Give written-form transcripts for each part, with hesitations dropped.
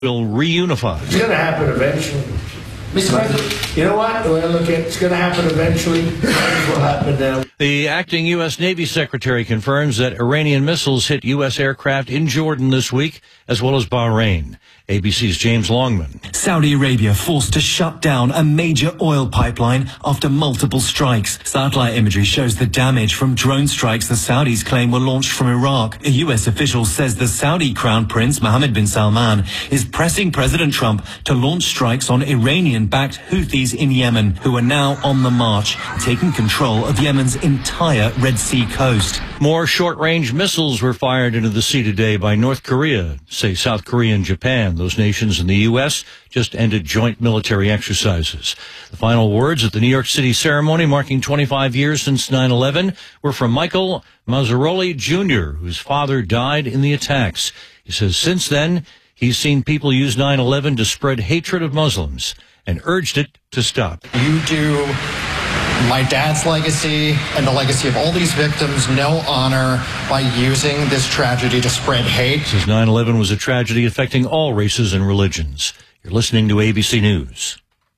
will reunify. It's going to happen eventually. Mr. President, you know what? The way I look at it, it's going to happen eventually. It will happen now. The acting U.S. Navy Secretary confirms that Iranian missiles hit U.S. aircraft in Jordan this week, as well as Bahrain. ABC's James Longman. Saudi Arabia forced to shut down a major oil pipeline after multiple strikes. Satellite imagery shows the damage from drone strikes the Saudis claim were launched from Iraq. A U.S. official says the Saudi Crown Prince Mohammed bin Salman is pressing President Trump to launch strikes on Iranian-backed Houthis in Yemen, who are now on the march, taking control of Yemen's entire Red Sea coast. More short-range missiles were fired into the sea today by North Korea, say South Korea and Japan. Those nations and the U.S. just ended joint military exercises. The final words at the New York City ceremony marking 25 years since 9/11 were from Michael Mazzaroli Jr., whose father died in the attacks. He says since then, he's seen people use 9/11 to spread hatred of Muslims and urged it to stop. You do my dad's legacy and the legacy of all these victims no honor by using this tragedy to spread hate. Says 9/11 was a tragedy affecting all races and religions. You're listening to ABC News.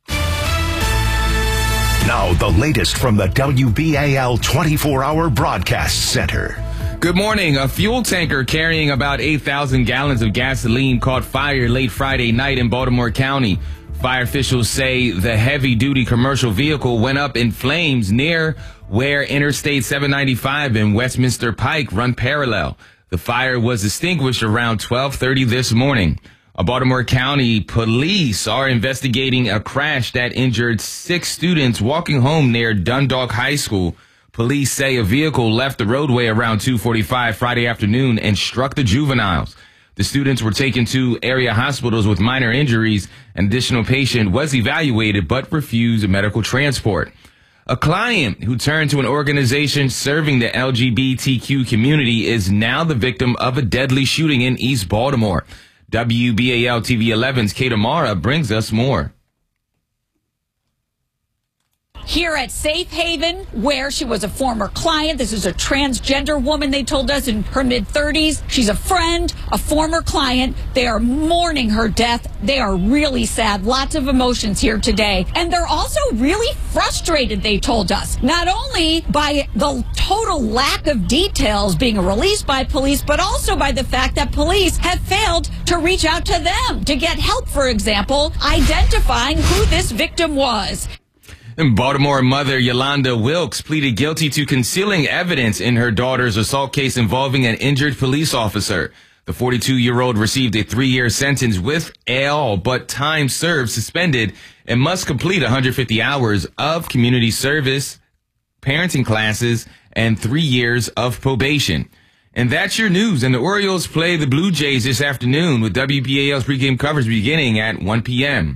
Now the latest from the WBAL 24-hour broadcast center. Good morning. A fuel tanker carrying about 8,000 gallons of gasoline caught fire late Friday night in Baltimore County. Fire officials say the heavy-duty commercial vehicle went up in flames near where Interstate 795 and Westminster Pike run parallel. The fire was extinguished around 12:30 this morning. Baltimore County police are investigating a crash that injured 6 students walking home near Dundalk High School. Police say a vehicle left the roadway around 2:45 Friday afternoon and struck the juveniles. The students were taken to area hospitals with minor injuries. An additional patient was evaluated but refused medical transport. A client who turned to an organization serving the LGBTQ community is now the victim of a deadly shooting in East Baltimore. WBAL TV 11's Kate Amara brings us more. Here at Safe Haven, where she was a former client. This is a transgender woman, they told us, in her mid-30s. She's a friend, a former client. They are mourning her death. They are really sad. Lots of emotions here today. And they're also really frustrated, they told us. Not only by the total lack of details being released by police, but also by the fact that police have failed to reach out to them to get help, for example, identifying who this victim was. And Baltimore mother Yolanda Wilkes pleaded guilty to concealing evidence in her daughter's assault case involving an injured police officer. The 42-year-old received a 3-year sentence with all but time served suspended and must complete 150 hours of community service, parenting classes, and 3 years of probation. And that's your news. And the Orioles play the Blue Jays this afternoon with WBAL's pregame coverage beginning at 1 p.m.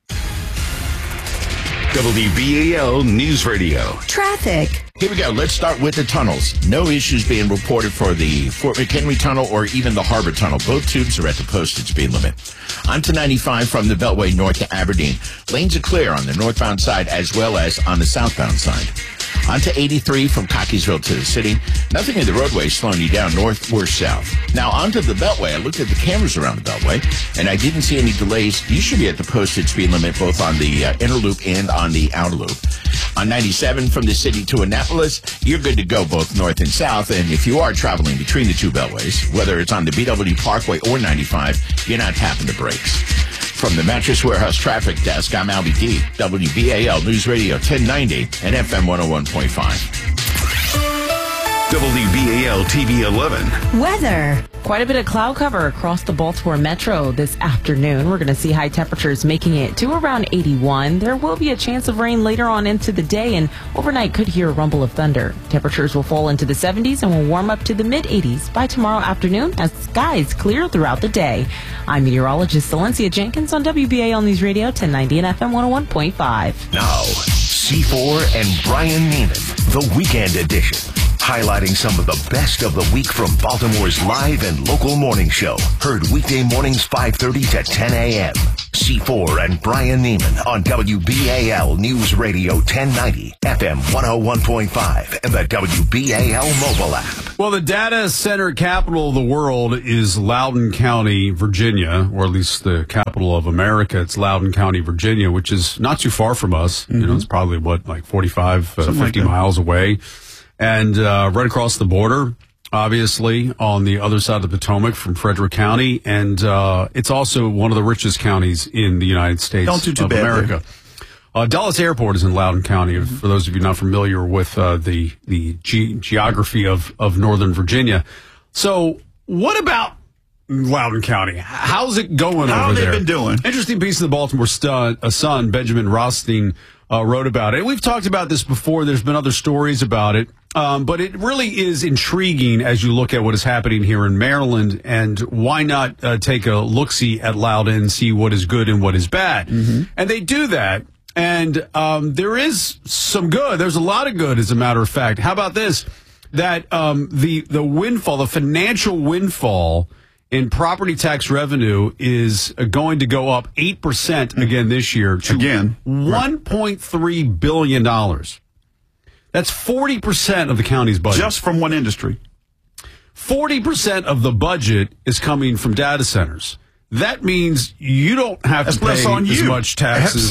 WBAL News Radio. Traffic. Here we go. Let's start with the tunnels. No issues being reported for the Fort McHenry Tunnel or even the Harbor Tunnel. Both tubes are at the posted speed limit. On to 95 from the Beltway north to Aberdeen. Lanes are clear on the northbound side as well as on the southbound side. On to 83 from Cockeysville to the city. Nothing in the roadway slowing you down north or south. Now on to the Beltway. I looked at the cameras around the Beltway, and I didn't see any delays. You should be at the posted speed limit both on the inner loop and on the outer loop. On 97 from the city to Annapolis, you're good to go both north and south. And if you are traveling between the two Beltways, whether it's on the BW Parkway or 95, you're not tapping the brakes. From the Mattress Warehouse Traffic Desk, I'm Albie D. WBAL News Radio 1090 and FM 101.5. WBAL TV 11. Weather. Quite a bit of cloud cover across the Baltimore Metro this afternoon. We're going to see high temperatures making it to around 81. There will be a chance of rain later on into the day, and overnight could hear a rumble of thunder. Temperatures will fall into the 70s and will warm up to the mid-80s by tomorrow afternoon as skies clear throughout the day. I'm meteorologist Valencia Jenkins on WBAL News Radio 1090 and FM 101.5. Now, C4 and Brian Neiman, the Weekend Edition, highlighting some of the best of the week from Baltimore's live and local morning show. Heard weekday mornings 5:30 to 10 a.m. C4 and Brian Neiman on WBAL News Radio 1090, FM 101.5, and the WBAL mobile app. Well, the data center capital of the world is Loudoun County, Virginia, or at least the capital of America. It's Loudoun County, Virginia, which is not too far from us. Mm-hmm. You know, it's probably, 45, 50 miles away. And right across the border, obviously, on the other side of the Potomac from Frederick County. And it's also one of the richest counties in the United States of America. Dulles Airport is in Loudoun County, for those of you not familiar with the geography of Northern Virginia. So what about Loudoun County? How's it going over there? How have they been doing? Interesting piece of the Baltimore Sun, Benjamin Rothstein, wrote about it. We've talked about this before. There's been other stories about it. But it really is intriguing as you look at what is happening here in Maryland, and why not take a look-see at Loudoun and see what is good and what is bad. Mm-hmm. And they do that. And there is some good. There's a lot of good, as a matter of fact. How about this? That the windfall, the financial windfall in property tax revenue is going to go up 8% again this year to $1.3 billion. That's 40% of the county's budget. Just from one industry. 40% of the budget is coming from data centers. That means you don't have to pay as much taxes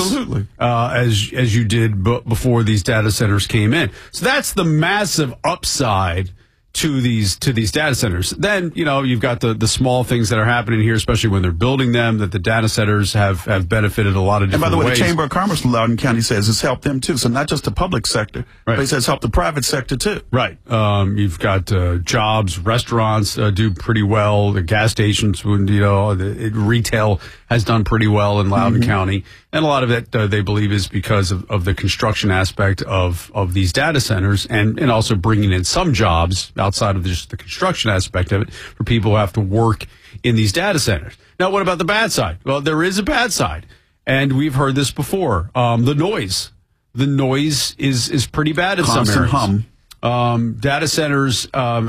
as you did before these data centers came in. So that's the massive upside to these data centers. Then, you know, you've got the small things that are happening here, especially when they're building them, that the data centers have benefited a lot of different ways. And by the way, the Chamber of Commerce in Loudoun County says it's helped them too. So not just the public sector, but it says helped the private sector too. Right. You've got jobs, restaurants do pretty well. The gas stations, retail has done pretty well in Loudoun County. And a lot of it, they believe, is because of the construction aspect of these data centers, and also bringing in some jobs outside of just the construction aspect of it for people who have to work in these data centers. Now, what about the bad side? Well, there is a bad side, and we've heard this before. The noise. The noise is pretty bad in some areas. Data centers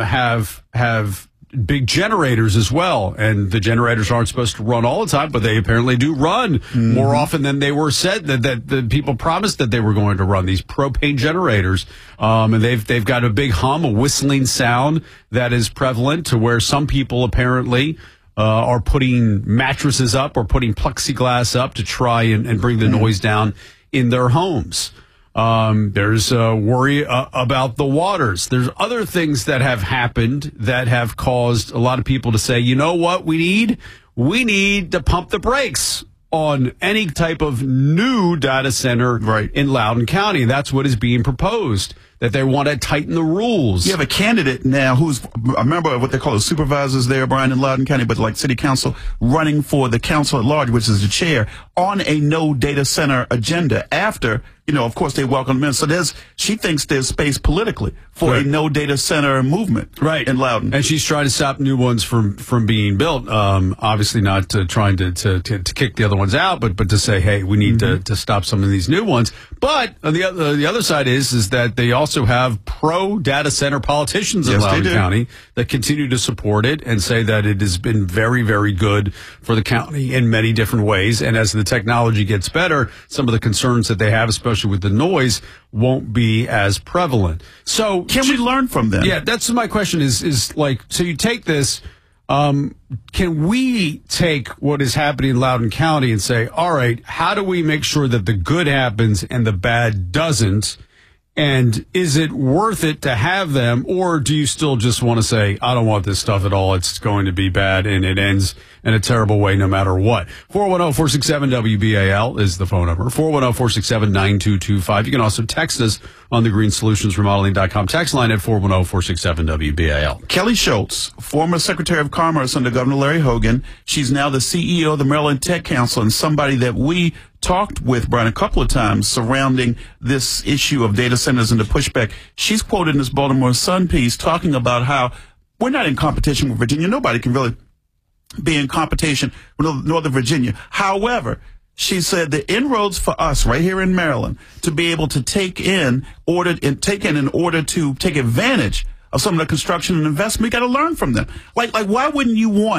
have big generators as well, and the generators aren't supposed to run all the time, but they apparently do run more often than they were said that the people promised that they were going to run, these propane generators. And they've got a big hum, a whistling sound that is prevalent, to where some people apparently are putting mattresses up or putting plexiglass up to try and bring the noise down in their homes. There's a worry about the waters. There's other things that have happened that have caused a lot of people to say, you know what we need? We need to pump the brakes on any type of new data center in Loudoun County. That's what is being proposed, that they want to tighten the rules. You have a candidate now who's a member of what they call the supervisors there, Brian, in Loudoun County, but like city council, running for the council at large, which is the chair, on a no data center agenda after, of course, they welcome him in. So she thinks there's space politically for a no data center movement in Loudoun. And she's trying to stop new ones from being built. Obviously not trying to kick the other ones out, but to say, hey, we need to stop some of these new ones. But the other side is that they also have pro data center politicians in Loudoun County that continue to support it and say that it has been very, very good for the county in many different ways. And as the technology gets better, some of the concerns that they have, especially with the noise, won't be as prevalent. So can we learn from them? Yeah, that's my question is like, so you take this, can we take what is happening in Loudoun County and say, all right, how do we make sure that the good happens and the bad doesn't? And is it worth it to have them, or do you still just want to say, I don't want this stuff at all, it's going to be bad, and it ends in a terrible way no matter what? 410-467-WBAL is the phone number. 410-467-9225. You can also text us on the GreenSolutionsRemodeling.com text line at 410-467-WBAL. Kelly Schultz, former Secretary of Commerce under Governor Larry Hogan. She's now the CEO of the Maryland Tech Council, and somebody that we talked with, Brian, a couple of times surrounding this issue of data centers and the pushback. She's quoted in this Baltimore Sun piece talking about how we're not in competition with Virginia. Nobody can really be in competition with Northern Virginia. However, she said the inroads for us right here in Maryland to be able to take in order to take advantage of some of the construction and investment, we got to learn from them. Like why wouldn't you want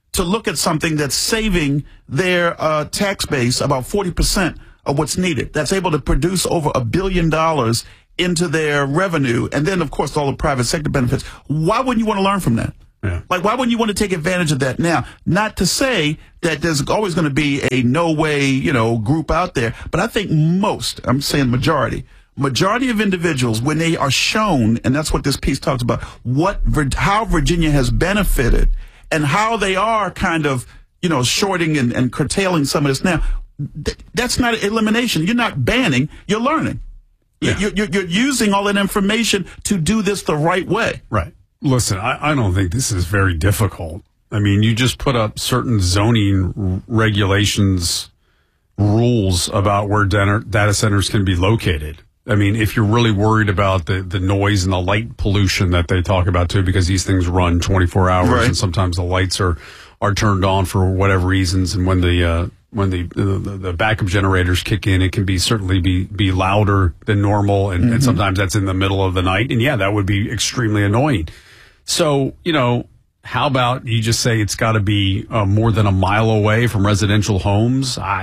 to look at something that's saving their tax base about 40% of what's needed. That's able to produce over $1 billion into their revenue. And then, of course, all the private sector benefits. Why wouldn't you want to learn from that? Yeah. Like, why wouldn't you want to take advantage of that now? Not to say that there's always going to be a no way, group out there. But I think I'm saying majority of individuals, when they are shown, and that's what this piece talks about, how Virginia has benefited and how they are kind of, shorting and curtailing some of this now. That's not elimination. You're not banning. You're learning. Yeah. You're using all that information to do this the right way. Right. Listen, I don't think this is very difficult. I mean, you just put up certain zoning regulations, rules about where data centers can be located. I mean, if you're really worried about the noise and the light pollution that they talk about too, because these things run 24 hours right. And sometimes the lights are turned on for whatever reasons, and when the backup generators kick in, it can certainly be louder than normal, and sometimes that's in the middle of the night, and yeah, that would be extremely annoying. So, how about you just say it's got to be more than a mile away from residential homes, or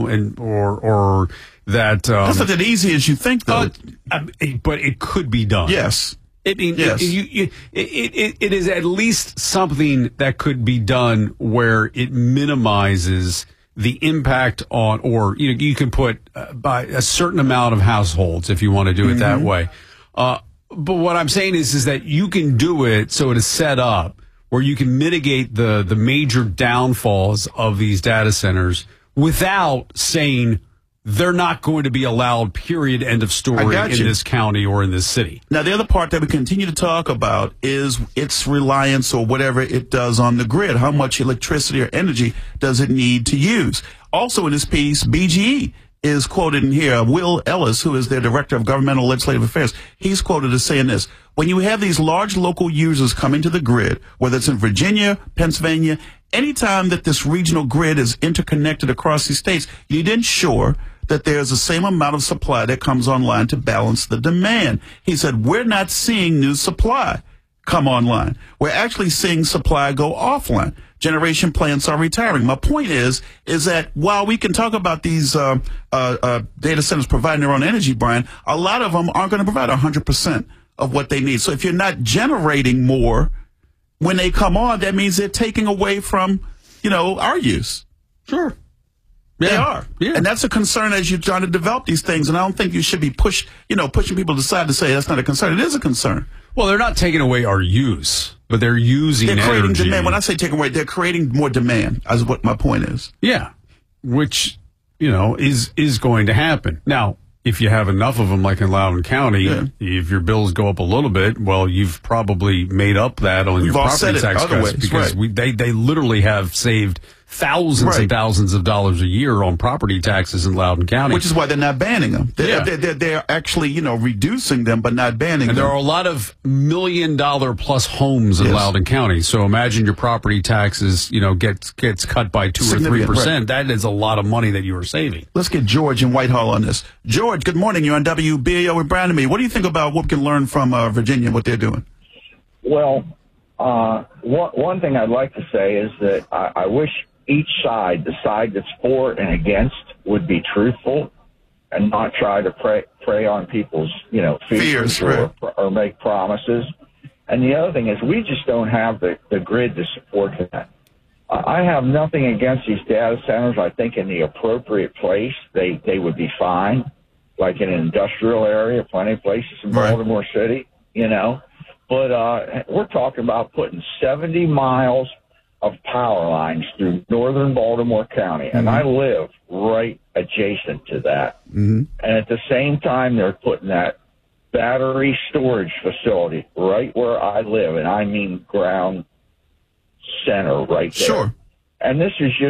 that. That's not that easy as you think, though. But it could be done. Yes. It is at least something that could be done where it minimizes the impact on, or you can put by a certain amount of households if you want to do it that way. But what I'm saying is that you can do it so it is set up where you can mitigate the major downfalls of these data centers without saying they're not going to be allowed, period, end of story, in this county or in this city. Now, the other part that we continue to talk about is its reliance or whatever it does on the grid. How much electricity or energy does it need to use? Also in this piece, BGE is quoted in here. Will Ellis, who is their Director of Governmental Legislative Affairs, he's quoted as saying this: when you have these large local users coming to the grid, whether it's in Virginia, Pennsylvania, anytime that this regional grid is interconnected across these states, you need to ensure that there's the same amount of supply that comes online to balance the demand. He said, we're not seeing new supply come online. We're actually seeing supply go offline. Generation plants are retiring. My point is that while we can talk about these data centers providing their own energy, Brian, a lot of them aren't going to provide 100% of what they need. So if you're not generating more when they come on, that means they're taking away from, our use. Sure. They are. Yeah. And that's a concern as you're trying to develop these things. And I don't think you should be pushing people to decide to say that's not a concern. It is a concern. Well, they're not taking away our use, but they're using They're creating energy. demand. When I say taking away, they're creating more demand, is what my point is. Yeah. Which, is going to happen. Now, if you have enough of them, like in Loudoun County, if your bills go up a little bit, well, you've probably made up that on your property tax cuts, because they literally have saved thousands and thousands of dollars a year on property taxes in Loudoun County. Which is why they're not banning them. They're actually, reducing them, but not banning them. And there are a lot of $1 million plus homes in Loudoun County. So imagine your property taxes, gets cut by 2 or 3%. Right. That is a lot of money that you are saving. Let's get George in Whitehall on this. George, good morning. You're on WBAO with Brian and me. What do you think about what we can learn from Virginia, what they're doing? Well, one thing I'd like to say is that I wish each side, the side that's for and against, would be truthful and not try to prey on people's, fears or make promises. And the other thing is we just don't have the grid to support that. I have nothing against these data centers. I think in the appropriate place, they would be fine, like in an industrial area, plenty of places in Baltimore City, But we're talking about putting 70 miles of power lines through northern Baltimore County, and I live right adjacent to that. And at the same time, they're putting that battery storage facility right where I live, and I mean ground center right there. Sure. And this is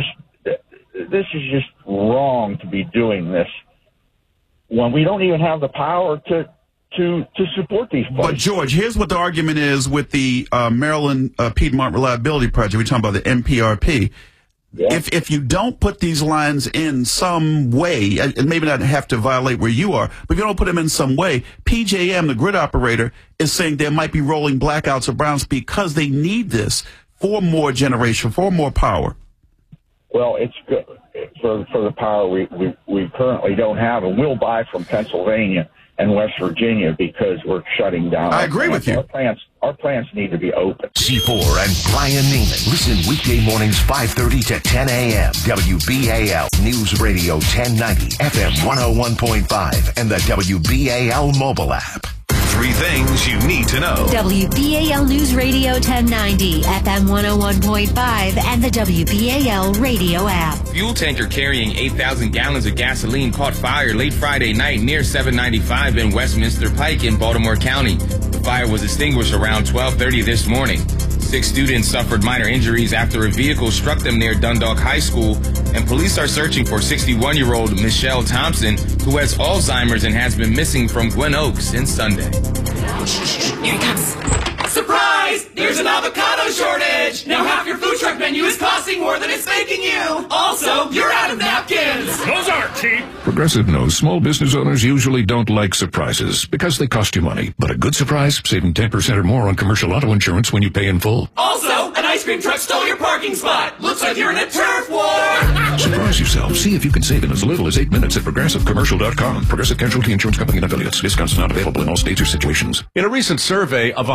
just wrong to be doing this when we don't even have the power to support these places. But, George, here's what the argument is with the Maryland Piedmont Reliability Project. We're talking about the MPRP. Yeah. If you don't put these lines in some way, and maybe not have to violate where you are, but if you don't put them in some way, PJM, the grid operator, is saying there might be rolling blackouts or browns because they need this. 4 more generation, 4 more power. Well, it's good for the power we currently don't have, and we'll buy from Pennsylvania and West Virginia because we're shutting down. I agree with you. Our plants need to be open. C4 and Brian Neiman. Listen weekday mornings 5:30 to 10 a.m. WBAL News Radio 1090, FM 101.5, and the WBAL mobile app. 3 things you need to know. WBAL News Radio 1090, FM 101.5, and the WBAL radio app. Fuel tanker carrying 8,000 gallons of gasoline caught fire late Friday night near 795 in Westminster Pike in Baltimore County. The fire was extinguished around 12:30 this morning. 6 students suffered minor injuries after a vehicle struck them near Dundalk High School, and police are searching for 61-year-old Michelle Thompson, who has Alzheimer's and has been missing from Gwen Oaks since Sunday. Here he comes. Surprise! There's an avocado shortage! Now half your food truck menu is costing more than it's making you! Also, you're out of napkins! Those aren't cheap! Progressive knows small business owners usually don't like surprises because they cost you money. But a good surprise, saving 10% or more on commercial auto insurance when you pay in full. Also, an ice cream truck stole your parking spot! Looks like you're in a turf war! Surprise yourself. See if you can save in as little as 8 minutes at ProgressiveCommercial.com. Progressive Casualty Insurance Company and affiliates. Discounts not available in all states or situations. In a recent survey of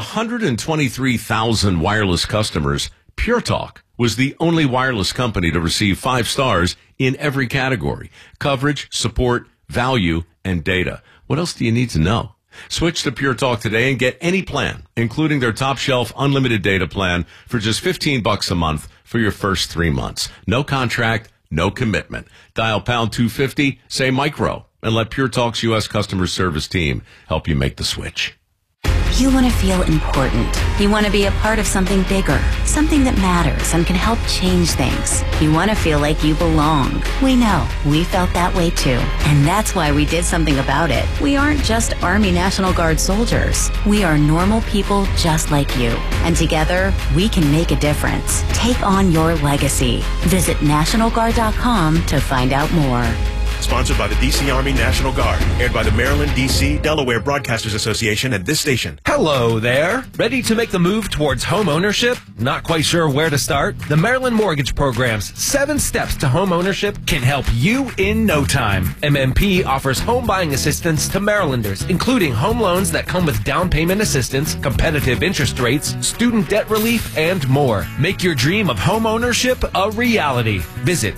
123,000 wireless customers, Pure Talk was the only wireless company to receive 5 stars in every category: coverage, support, value, and data. What else do you need to know? Switch to Pure Talk today and get any plan, including their top shelf unlimited data plan, for just $15 a month for your first 3 months. No contract, no commitment. Dial pound 250, say micro, and let Pure Talk's U.S. customer service team help you make the switch. You want to feel important. You want to be a part of something bigger, something that matters and can help change things. You want to feel like you belong. We know. We felt that way too. And that's why we did something about it. We aren't just Army National Guard soldiers. We are normal people just like you. And together, we can make a difference. Take on your legacy. Visit NationalGuard.com to find out more. Sponsored by the D.C. Army National Guard. Aired by the Maryland, D.C., Delaware Broadcasters Association and this station. Hello there. Ready to make the move towards home ownership? Not quite sure where to start? The Maryland Mortgage Program's 7 Steps to Home Ownership can help you in no time. MMP offers home buying assistance to Marylanders, including home loans that come with down payment assistance, competitive interest rates, student debt relief, and more. Make your dream of home ownership a reality. Visit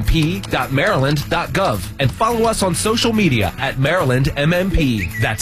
mmp.maryland.gov. and follow us on social media at Maryland MMP. That's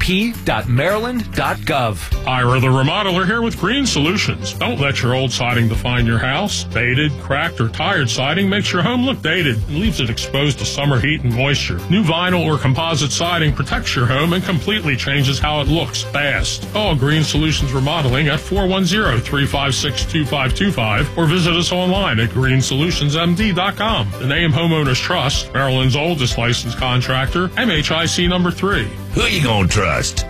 mmp.maryland.gov. Ira the Remodeler here with Green Solutions. Don't let your old siding define your house. Faded, cracked, or tired siding makes your home look dated and leaves it exposed to summer heat and moisture. New vinyl or composite siding protects your home and completely changes how it looks fast. Call Green Solutions Remodeling at 410-356-2525 or visit us online at greensolutionsmd.com. The name Homeowners Trust, Maryland's oldest licensed contractor, MHIC number 3. Who you gonna trust?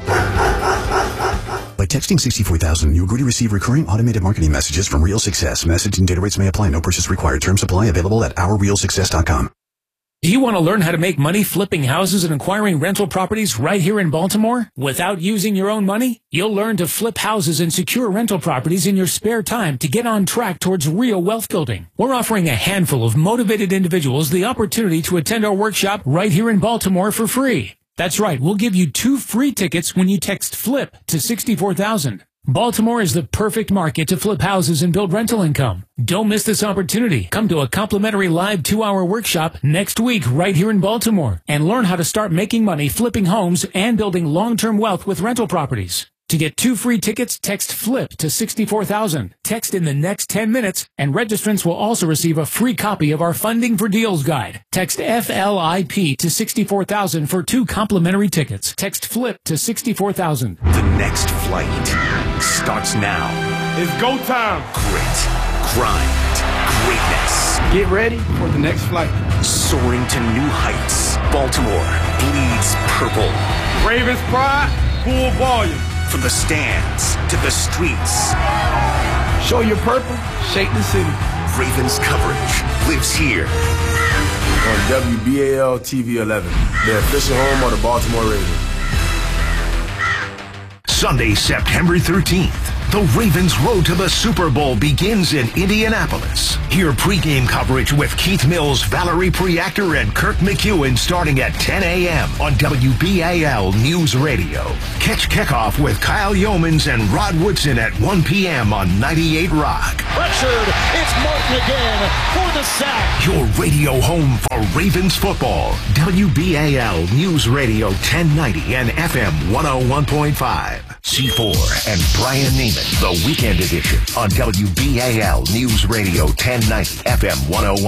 By texting 64,000, you agree to receive recurring automated marketing messages from Real Success. Message and data rates may apply. No purchase required. Terms apply. Available at ourrealsuccess.com. Do you want to learn how to make money flipping houses and acquiring rental properties right here in Baltimore without using your own money? You'll learn to flip houses and secure rental properties in your spare time to get on track towards real wealth building. We're offering a handful of motivated individuals the opportunity to attend our workshop right here in Baltimore for free. That's right, we'll give you 2 free tickets when you text FLIP to 64,000. Baltimore is the perfect market to flip houses and build rental income. Don't miss this opportunity. Come to a complimentary live 2-hour workshop next week right here in Baltimore and learn how to start making money flipping homes and building long-term wealth with rental properties. To get 2 free tickets, text FLIP to 64,000. Text in the next 10 minutes, and registrants will also receive a free copy of our Funding for Deals guide. Text FLIP to 64,000 for 2 complimentary tickets. Text FLIP to 64,000. The next flight starts now. It's go time. Grit, grind, greatness. Get ready for the next flight. Soaring to new heights. Baltimore bleeds purple. Ravens pride, full volume. From the stands to the streets. Show your purple, shake the city. Ravens coverage lives here. On WBAL TV 11, the official home of the Baltimore Ravens. Sunday, September 13th. The Ravens' road to the Super Bowl begins in Indianapolis. Hear pregame coverage with Keith Mills, Valerie Preactor, and Kirk McEwen starting at 10 a.m. on WBAL News Radio. Catch kickoff with Kyle Yeomans and Rod Woodson at 1 p.m. on 98 Rock. Pressured, it's Martin again for the sack. Your radio home for Ravens football. WBAL News Radio 1090 and FM 101.5. C4 and Brian Neiman, the Weekend Edition on WBAL News Radio 1090 FM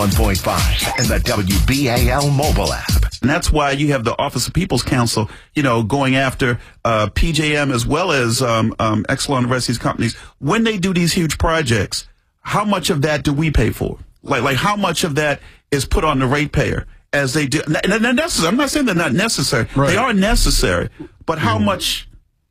101.5 and the WBAL mobile app. And that's why you have the Office of People's Counsel, going after PJM as well as Exelon and the rest of these companies. When they do these huge projects, how much of that do we pay for? Like how much of that is put on the ratepayer as they do? And I'm not saying they're not necessary. Right. They are necessary. But how much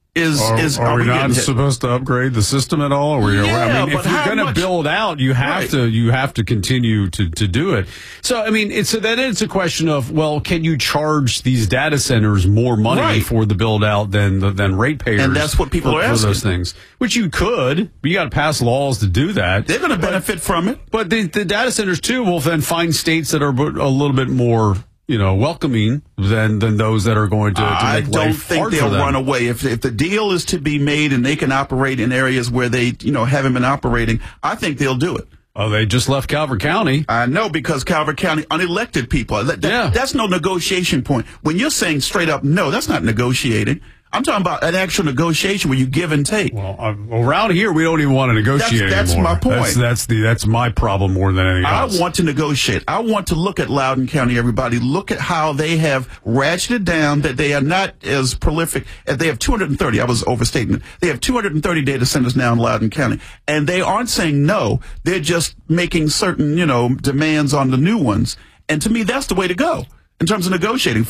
are we not supposed to upgrade the system at all? If you're going to build out, you have to continue to do it. So it's a question of, well, can you charge these data centers more money for the build out than ratepayers? And that's what people are asking. For those things, which you could, but you got to pass laws to do that. They're going to benefit from it, but the data centers too will then find states that are a little bit more welcoming than those that are going to make life hard for them. I don't think they'll run away. If the deal is to be made and they can operate in areas where they, haven't been operating, I think they'll do it. Oh, they just left Calvert County. I know, because Calvert County, unelected people. That's no negotiation point. When you're saying straight up, no, that's not negotiating. I'm talking about an actual negotiation where you give and take. Well, around here, we don't even want to negotiate That's anymore. My point. That's my problem more than anything else. I want to negotiate. I want to look at Loudoun County, everybody. Look at how they have ratcheted down, that they are not as prolific. They have 230. I was overstating it. They have 230 data centers now in Loudoun County. And they aren't saying no. They're just making certain, demands on the new ones. And to me, that's the way to go. In terms of negotiating,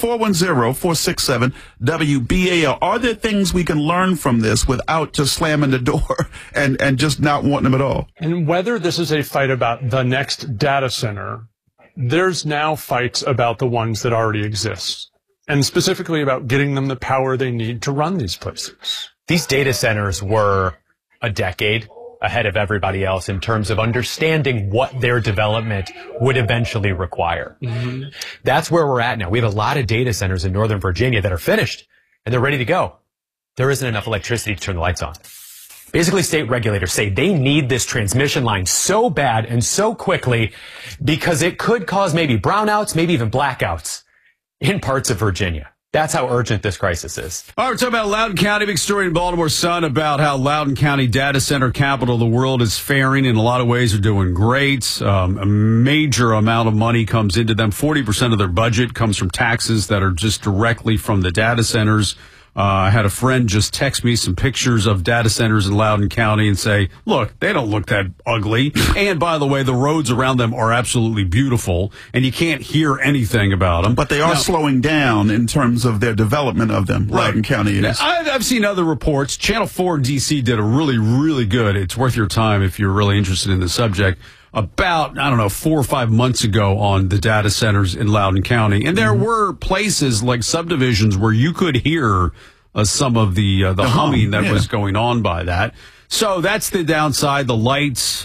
410-467-WBAL. Are there things we can learn from this without just slamming the door and just not wanting them at all? And whether this is a fight about the next data center, there's now fights about the ones that already exist, and specifically about getting them the power they need to run these places. These data centers were a decade ahead of everybody else in terms of understanding what their development would eventually require. Mm-hmm. That's where we're at now. We have a lot of data centers in Northern Virginia that are finished and they're ready to go. There isn't enough electricity to turn the lights on. Basically, state regulators say they need this transmission line so bad and so quickly because it could cause maybe brownouts, maybe even blackouts in parts of Virginia. That's how urgent this crisis is. All right, we're talking about Loudoun County. Big story in Baltimore Sun about how Loudoun County, data center capital of the world, is faring. In a lot of ways, are doing great. A major amount of money comes into them. 40% of their budget comes from taxes that are just directly from the data centers. I had a friend just text me some pictures of data centers in Loudoun County and say, look, they don't look that ugly. And by the way, the roads around them are absolutely beautiful, and you can't hear anything about them. But they are slowing down in terms of their development of them. Right. Loudoun County is. I've seen other reports. Channel 4 in D.C. did a really, really good. It's worth your time if you're really interested in the subject. About, 4 or 5 months ago on the data centers in Loudoun County. And there were places like subdivisions where you could hear some of the humming that was going on by that. So that's the downside. The lights,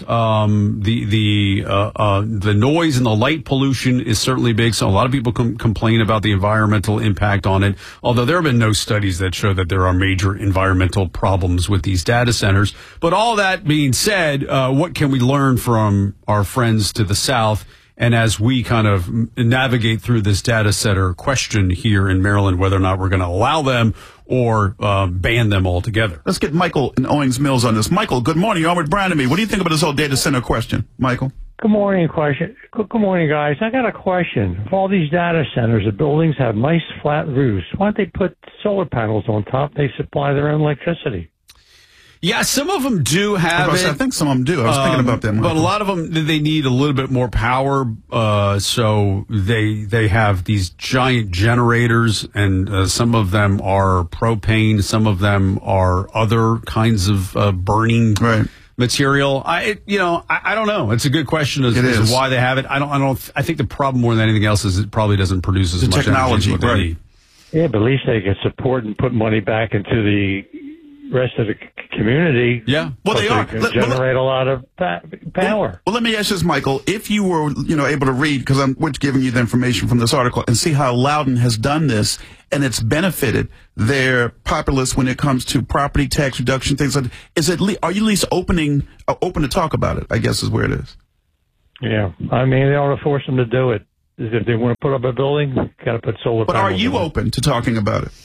the noise and the light pollution is certainly big. So a lot of people complain about the environmental impact on it. Although there have been no studies that show that there are major environmental problems with these data centers. But all that being said, what can we learn from our friends to the south? And as we kind of navigate through this data center question here in Maryland, whether or not we're going to allow them or ban them altogether. Let's get Michael in Owings Mills on this. Michael, good morning. You're on with Brian and me. What do you think about this whole data center question, Michael? Good morning, Good morning, guys. I got a question. If all these data centers, the buildings have nice flat roofs, why don't they put solar panels on top? They supply their own electricity. Yeah, some of them do have it. I think some of them do. I was thinking about them. But a lot of them, they need a little bit more power. So they have these giant generators, and some of them are propane. Some of them are other kinds of burning material. I don't know. It's a good question as to why they have it. I think the problem more than anything else is it probably doesn't produce as much technology, energy as what they need. Yeah, but at least they can support and put money back into the rest of the community. Yeah. Well, they are. Generate a lot of power. Well, let me ask you this, Michael. If you were, able to read, because we're giving you the information from this article, and see how Loudoun has done this, and it's benefited their populace when it comes to property tax reduction, things like that. Are you at least open to talk about it, I guess is where it is. Yeah. I mean, they ought to force them to do it. If they want to put up a building, got to put solar But panels are you on. open to talking about it?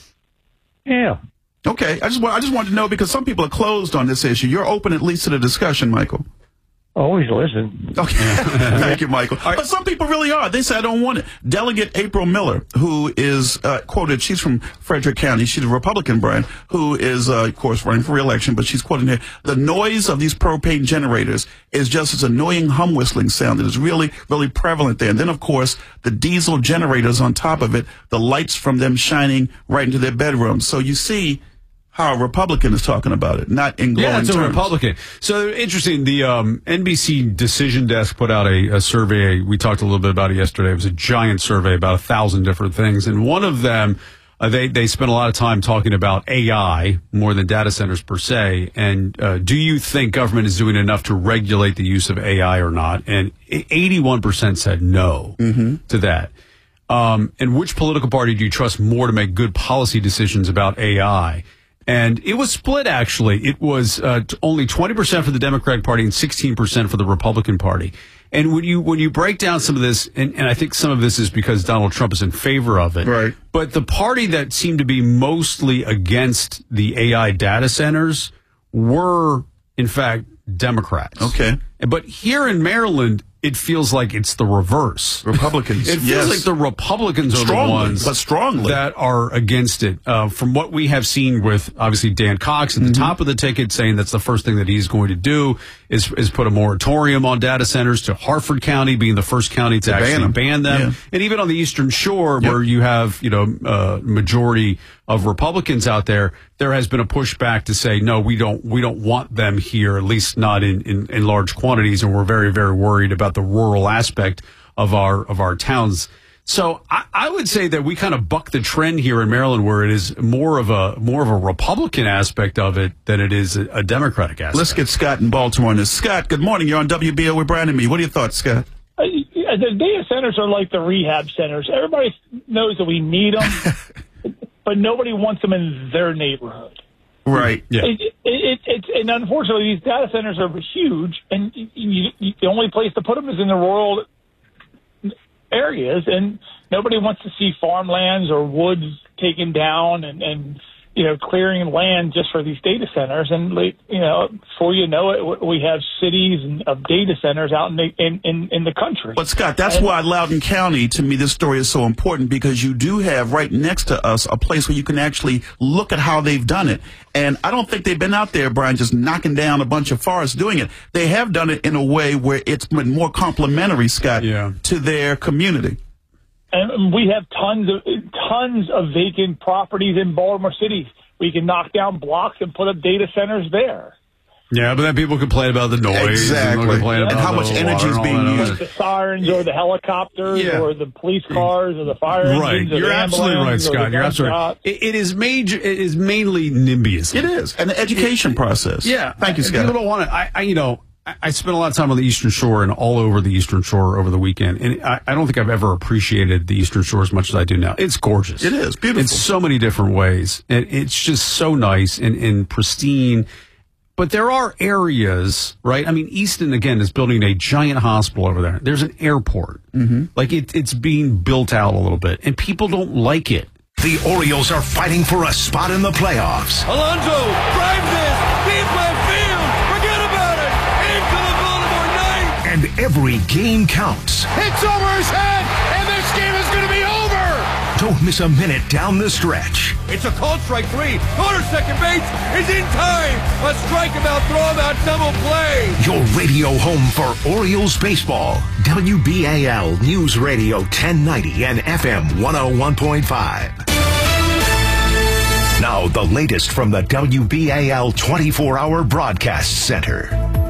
Yeah. Okay. I just wanted to know, because some people are closed on this issue. You're open at least to the discussion, Michael. Always listen. Okay. Thank you, Michael. But some people really are. They say, I don't want it. Delegate April Miller, who is quoted, she's from Frederick County. She's a Republican, Brian, who is, of course, running for re-election, but she's quoted here, the noise of these propane generators is just as annoying hum whistling sound. It is really, really prevalent there. And then, of course, the diesel generators on top of it, the lights from them shining right into their bedrooms. So you see how a Republican is talking about it, not in glowing terms. Yeah, it's a Republican. So interesting, the NBC Decision Desk put out a survey. We talked a little bit about it yesterday. It was a giant survey, about 1,000 different things. And one of them, they spent a lot of time talking about AI more than data centers per se. And do you think government is doing enough to regulate the use of AI or not? And 81% said no to that. And which political party do you trust more to make good policy decisions about AI? And it was split, actually. It was only 20% for the Democratic Party and 16% for the Republican Party. And when you break down some of this, and I think some of this is because Donald Trump is in favor of it, right? But the party that seemed to be mostly against the AI data centers were, in fact, Democrats. Okay. But here in Maryland, it feels like it's the reverse. Republicans. It feels like the Republicans are the ones that are against it. From what we have seen with, obviously, Dan Cox at the top of the ticket, saying that's the first thing that he's going to do is put a moratorium on data centers, to Harford County being the first county to actually ban them. Yeah. And even on the Eastern Shore, where you have, majority of Republicans out there, there has been a pushback to say, no, we don't want them here, at least not in large quantities. And we're very, very worried about the rural aspect of our towns. So I would say that we kind of buck the trend here in Maryland, where it is more of a Republican aspect of it than it is a Democratic aspect. Let's get Scott in Baltimore on this. Scott, good morning. You're on WBO with Brian and me. What are your thoughts, Scott? The data centers are like the rehab centers. Everybody knows that we need them, but nobody wants them in their neighborhood. Right. Yeah. And unfortunately, these data centers are huge, and the only place to put them is in the rural areas, and nobody wants to see farmlands or woods taken down and clearing land just for these data centers. And before you know it, we have cities of data centers out in the country. But Scott, that's why Loudoun County, to me, this story is so important, because you do have right next to us a place where you can actually look at how they've done it. And I don't think they've been out there, Brian, just knocking down a bunch of forests doing it. They have done it in a way where it's been more complementary, Scott, to their community. And we have tons of vacant properties in Baltimore City. We can knock down blocks and put up data centers there. Yeah, but then people complain about the noise. Exactly. And how much energy is being used. The sirens or the helicopters or the police cars or the fire engines. Right. You're absolutely right, Scott. You're absolutely right. It is mainly NIMBYism. It is. And the education process. Yeah. Thank you, Scott. People don't want it. I spent a lot of time on the Eastern Shore and all over the Eastern Shore over the weekend. And I don't think I've ever appreciated the Eastern Shore as much as I do now. It's gorgeous. It is beautiful. In so many different ways. And it's just so nice and pristine. But there are areas, right? I mean, Easton, again, is building a giant hospital over there. There's an airport. Like, it's being built out a little bit. And people don't like it. The Orioles are fighting for a spot in the playoffs. Alonso drives this deep left field. Forget about it. Into the Baltimore Knights. And every game counts. Hits over his head, and this game is going to be over. Don't miss a minute down the stretch. It's a called strike three. Corner second base is in time. A strikeout, throw him out, double play. Your radio home for Orioles baseball. WBAL News Radio 1090 and FM 101.5. Now the latest from the WBAL 24-hour broadcast center.